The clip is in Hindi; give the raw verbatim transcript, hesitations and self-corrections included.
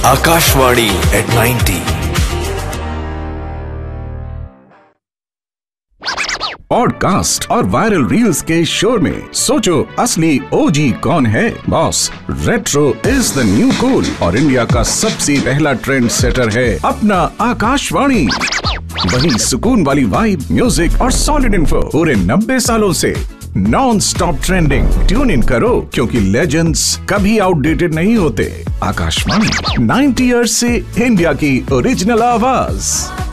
Akashvani eight ninety. पॉडकास्ट और वायरल रील्स के शोर में सोचो असली ओजी कौन है। Boss, retro is the new cool और इंडिया का सबसे पहला ट्रेंड सेटर है अपना आकाशवाणी। वही सुकून वाली वाइब, म्यूजिक और सॉलिड इन्फो पूरे नब्बे सालों से non stop trending. Tune in करो क्योंकि लेजेंड्स कभी आउटडेटेड नहीं होते। आकाशवाणी नाइंटी इयर्स से इंडिया की ओरिजिनल आवाज।